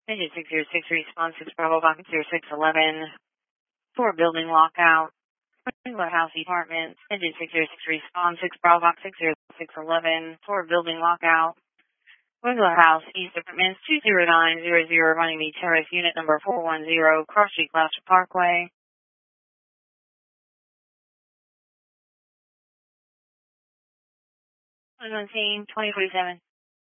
Engine 606, response 6 Bravo, Box 0611 for building lockout. Wingler House Apartments, Engine 606, response 6 Bravo, Box 60611 for building lockout. Wingler House East Apartments 20900 Runnymede Terrace, unit number 410, Cross Street, Gloucester Parkway. On scene 2047.